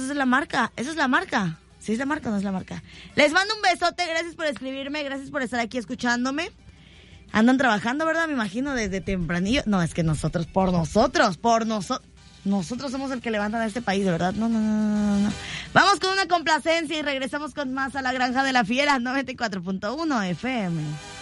esa es la marca. ¿Esa es la marca? ¿Sí es la marca o no es la marca? Les mando un besote, gracias por escribirme, gracias por estar aquí escuchándome. Andan trabajando, ¿verdad? Me imagino desde tempranillo. No, es que nosotros somos el que levantan a este país, de verdad. No. Vamos con una complacencia y regresamos con más a La Granja de la Fiera, 94.1 FM.